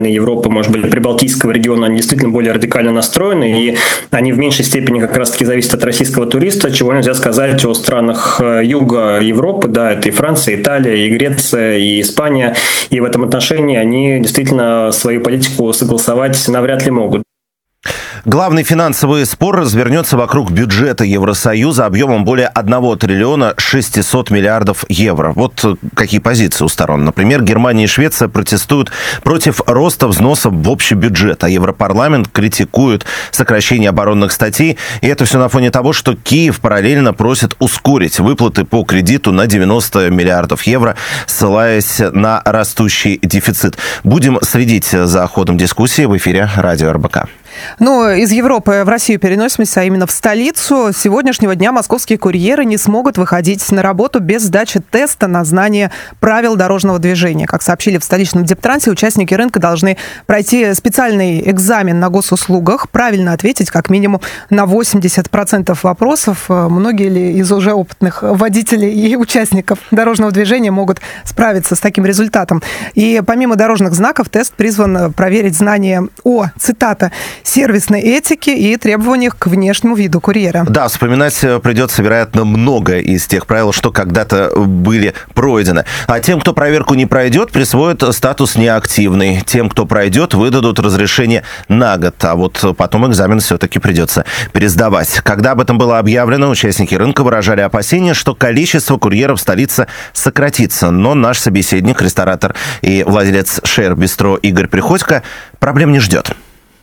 Европы, может быть, прибалтийского региона, они действительно более радикально настроены, и они в меньшей степени как раз-таки зависят от российского туриста, чего нельзя сказать о странах юга Европы, да, это и Франция, и Италия, и Греция, и Испания, и в этом отношении они действительно свою политику согласовать навряд ли могут. Главный финансовый спор развернется вокруг бюджета Евросоюза объемом более 1 триллиона 600 миллиардов евро. Вот какие позиции у сторон. Например, Германия и Швеция протестуют против роста взносов в общий бюджет, а Европарламент критикует сокращение оборонных статей. И это все на фоне того, что Киев параллельно просит ускорить выплаты по кредиту на 90 миллиардов евро, ссылаясь на растущий дефицит. Будем следить за ходом дискуссии в эфире радио РБК. Ну, из Европы в Россию переносимся, а именно в столицу. С сегодняшнего дня московские курьеры не смогут выходить на работу без сдачи теста на знание правил дорожного движения. Как сообщили в столичном Дептрансе, участники рынка должны пройти специальный экзамен на госуслугах, правильно ответить как минимум на 80% вопросов. Многие ли из уже опытных водителей и участников дорожного движения могут справиться с таким результатом? И помимо дорожных знаков, тест призван проверить знания о, цитата, сервисной этике и требованиях к внешнему виду курьера. Да, вспоминать придется, вероятно, много из тех правил, что когда-то были пройдены. А тем, кто проверку не пройдет, присвоят статус неактивный. Тем, кто пройдет, выдадут разрешение на год. А вот потом экзамен все-таки придется пересдавать. Когда об этом было объявлено, участники рынка выражали опасения, что количество курьеров в столице сократится. Но наш собеседник, ресторатор и владелец Share Bistro Игорь Приходько проблем не ждет.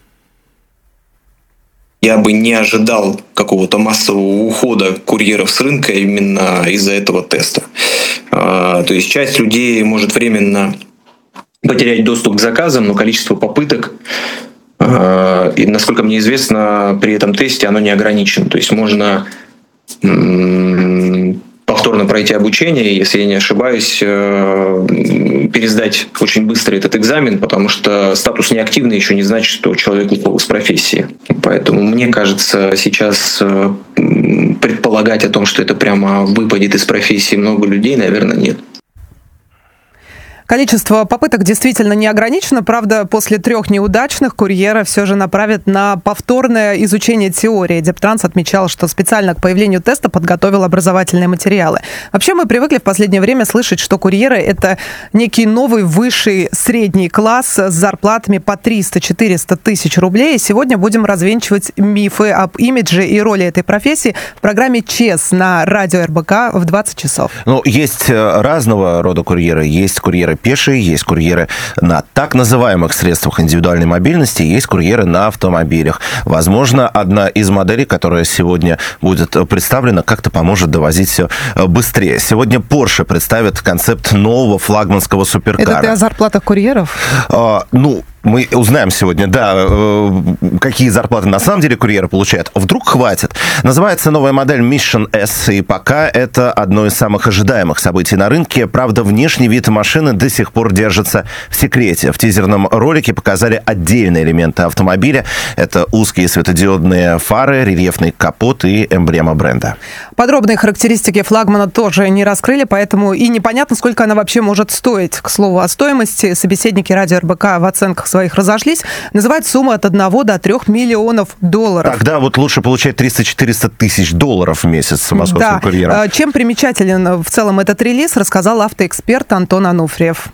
Я бы не ожидал какого-то массового ухода курьеров с рынка именно из-за этого теста. То есть часть людей может временно потерять доступ к заказам, но количество попыток, и, насколько мне известно, при этом тесте оно не ограничено. То есть можно повторно пройти обучение, если я не ошибаюсь, пересдать очень быстро этот экзамен, потому что статус неактивный еще не значит, что человек ушел из профессии. Поэтому мне кажется, сейчас предполагать о том, что это прямо выпадет из профессии много людей, наверное, нет. Количество попыток действительно не ограничено. Правда, после 3 неудачных курьера все же направят на повторное изучение теории. Дептранс отмечал, что специально к появлению теста подготовил образовательные материалы. Вообще, мы привыкли в последнее время слышать, что курьеры – это некий новый высший средний класс с зарплатами по 300-400 тысяч рублей. Сегодня будем развенчивать мифы об имидже и роли этой профессии в программе ЧЕС на радио РБК в 20 часов. Ну, есть разного рода курьеры. Есть курьеры пешие, есть курьеры на так называемых средствах индивидуальной мобильности, есть курьеры на автомобилях. Возможно, одна из моделей, которая сегодня будет представлена, как-то поможет довозить все быстрее. Сегодня Porsche представит концепт нового флагманского суперкара. Это ты о зарплатах курьеров? Мы узнаем сегодня, какие зарплаты на самом деле курьеры получают. Вдруг хватит. Называется новая модель Mission S, и пока это одно из самых ожидаемых событий на рынке. Правда, внешний вид машины до сих пор держится в секрете. В тизерном ролике показали отдельные элементы автомобиля. Это узкие светодиодные фары, рельефный капот и эмблема бренда. Подробные характеристики флагмана тоже не раскрыли, поэтому и непонятно, сколько она вообще может стоить. К слову о стоимости, собеседники радио РБК в оценках своих разошлись, называют сумму от 1 до 3 миллионов долларов. Тогда вот лучше получать 300-400 тысяч долларов в месяц с московским курьером. Чем примечателен в целом этот релиз, рассказал автоэксперт Антон Ануфриев.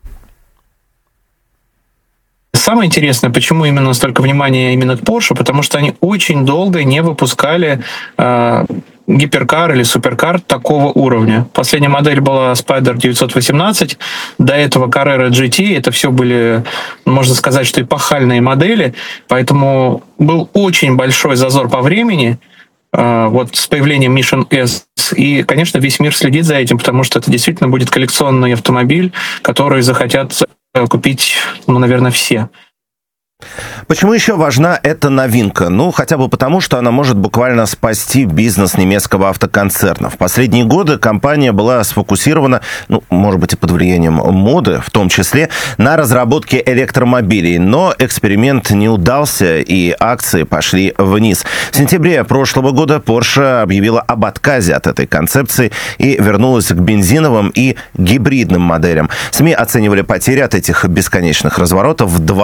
Самое интересное, почему именно столько внимания именно к Porsche, потому что они очень долго не выпускали гиперкар или суперкар такого уровня. Последняя модель была Spider 918, до этого Carrera GT, это все были, можно сказать, что эпохальные модели, поэтому был очень большой зазор по времени вот с появлением Mission S. И, конечно, весь мир следит за этим, потому что это действительно будет коллекционный автомобиль, который захотят купить, наверное, все. Почему еще важна эта новинка? Ну, хотя бы потому, что она может буквально спасти бизнес немецкого автоконцерна. В последние годы компания была сфокусирована, ну, может быть, и под влиянием моды, в том числе, на разработке электромобилей. Но эксперимент не удался, и акции пошли вниз. В сентябре прошлого года Porsche объявила об отказе от этой концепции и вернулась к бензиновым и гибридным моделям. СМИ оценивали потери от этих бесконечных разворотов в